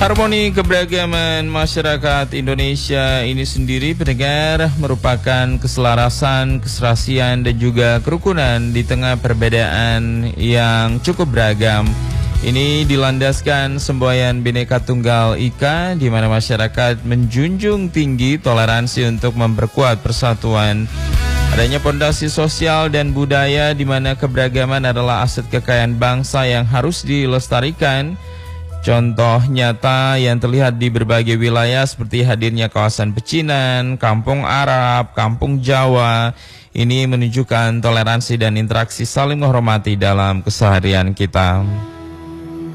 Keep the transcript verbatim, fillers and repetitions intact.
Harmoni keberagaman masyarakat Indonesia ini sendiri, pendengar, merupakan keselarasan, keserasian, dan juga kerukunan di tengah perbedaan yang cukup beragam. Ini dilandaskan semboyan Bhinneka Tunggal Ika, di mana masyarakat menjunjung tinggi toleransi untuk memperkuat persatuan. Adanya pondasi sosial dan budaya di mana keberagaman adalah aset kekayaan bangsa yang harus dilestarikan. Contoh nyata yang terlihat di berbagai wilayah seperti hadirnya kawasan pecinan, kampung Arab, kampung Jawa. Ini menunjukkan toleransi dan interaksi saling menghormati dalam keseharian kita.